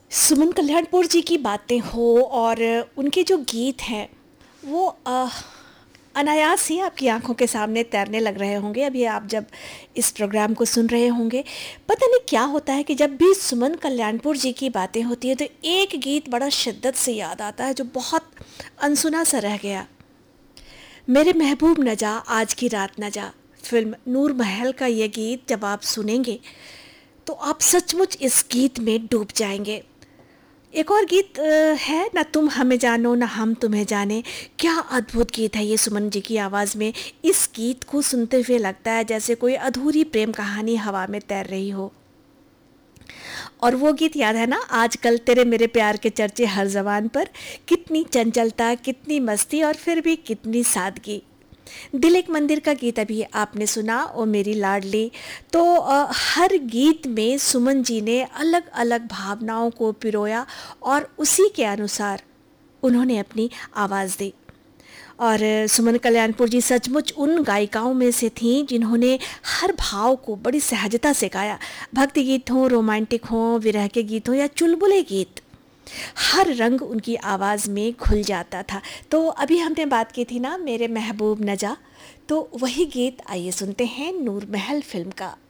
सुमन कल्याणपुर जी की बातें हो और उनके जो गीत हैं वो अनायास ही आपकी आंखों के सामने तैरने लग रहे होंगे। अभी आप जब इस प्रोग्राम को सुन रहे होंगे, पता नहीं क्या होता है कि जब भी सुमन कल्याणपुर जी की बातें होती है तो एक गीत बड़ा शिद्दत से याद आता है जो बहुत अनसुना सा रह गया। मेरे महबूब न जा आज की रात न जा, फिल्म नूर महल का ये गीत जब आप सुनेंगे तो आप सचमुच इस गीत में डूब जाएंगे। एक और गीत है ना, तुम हमें जानो ना हम तुम्हें जाने। क्या अद्भुत गीत है ये सुमन जी की आवाज़ में। इस गीत को सुनते हुए लगता है जैसे कोई अधूरी प्रेम कहानी हवा में तैर रही हो। और वो गीत याद है ना, आजकल तेरे मेरे प्यार के चर्चे हर जबान पर। कितनी चंचलता, कितनी मस्ती और फिर भी कितनी सादगी। दिल एक मंदिर का गीत अभी आपने सुना, ओ मेरी लाडली। तो हर गीत में सुमन जी ने अलग अलग भावनाओं को पिरोया और उसी के अनुसार उन्होंने अपनी आवाज़ दी। और सुमन कल्याणपुर जी सचमुच उन गायिकाओं में से थीं जिन्होंने हर भाव को बड़ी सहजता से गाया। भक्ति गीत हों, रोमांटिक हों, विरह के गीत हों या चुलबुले गीत, हर रंग उनकी आवाज़ में घुल जाता था। तो अभी हमने बात की थी ना मेरे महबूब न जा, तो वही गीत आइए सुनते हैं नूर महल फिल्म का।